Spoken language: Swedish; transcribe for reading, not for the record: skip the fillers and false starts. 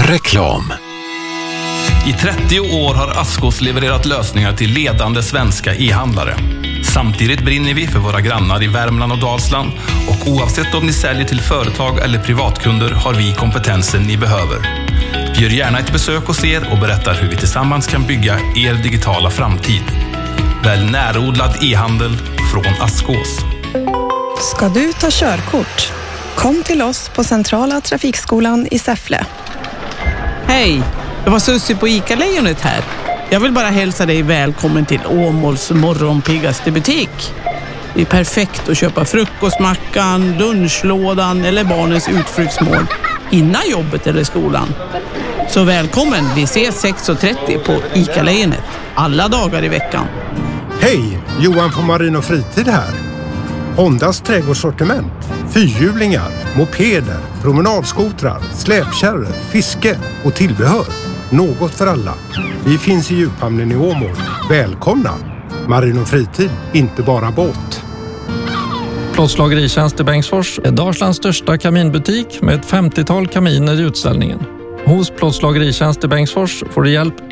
Reklam. I 30 år har Askås levererat lösningar till ledande svenska e-handlare. Samtidigt brinner vi för våra grannar i Värmland och Dalsland, och oavsett om ni säljer till företag eller privatkunder har vi kompetensen ni behöver. Vi gör gärna ett besök hos er och berättar hur vi tillsammans kan bygga er digitala framtid. Välj närodlad e-handel från Askås. Ska du ta körkort? Kom till oss på Centrala Trafikskolan i Säffle. Hej, det var Sussi på ICA-lejonet här. Jag vill bara hälsa dig välkommen till Åmåls morgonpiggaste butik. Det är perfekt att köpa frukostmackan, lunchlådan eller barnens utflyktsmål innan jobbet eller skolan. Så välkommen, vi ses 6:30 på ICA-lejonet alla dagar i veckan. Hej, Johan på Marin och Fritid här. Hondas trädgårdssortiment, fyrhjulingar, mopeder, promenadskotrar, släpkärror, fiske och tillbehör. Något för alla. Vi finns i djuphamnen i Åmål. Välkomna! Marin och Fritid, inte bara båt. Plåtslageritjänst i Bengtsfors är Dalslands största kaminbutik med ett 50-tal kaminer i utställningen. Hos Plåtslageritjänst i Bengtsfors får du hjälp